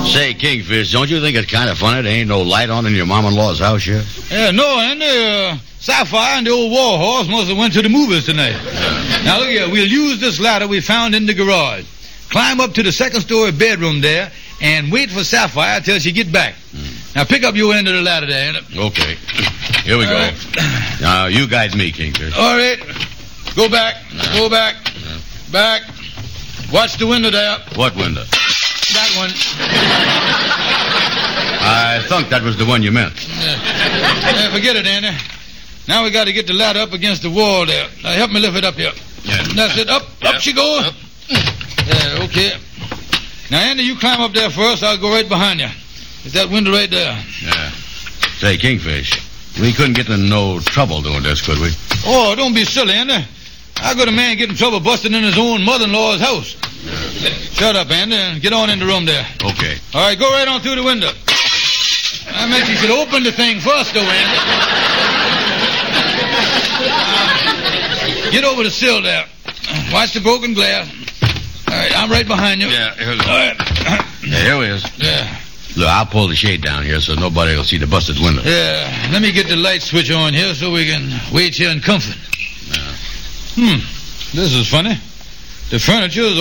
Say, Kingfish, don't you think it's kind of funny there ain't no light on in your mom-in-law's house yet? Yeah, no, and Sapphire and the old war horse must have went to the movies tonight. Now, look here. We'll use this ladder we found in the garage. Climb up to the second-story bedroom there and wait for Sapphire till she get back. Now, pick up your end of the ladder there. Okay. Here we go. Right. Now, you guide me, Kingfish. All right. Go back. Go back. Back. Watch the window there. What window? That one. I thought that was the one you meant. Yeah, forget it, Andy. Now we got to get the ladder up against the wall there. Now, help me lift it up here. Yeah. That's it. Up she goes. Up. Yeah, okay. Now, Andy, you climb up there first. I'll go right behind you. It's that window right there. Yeah. Say, Kingfish, we couldn't get in no trouble doing this, could we? Oh, don't be silly, Andy. How could a man get in trouble busting in his own mother-in-law's house? Shut up, Andy, and get on in the room there. Okay. All right, go right on through the window. I meant you should open the thing first, though, Andy. Get over the sill there. Watch the broken glass. All right, I'm right behind you. Yeah, here we go. All right. Yeah, here we is. Yeah. Look, I'll pull the shade down here so nobody will see the busted window. Yeah. Let me get the light switch on here so we can wait here in comfort. Yeah. This is funny. The furniture is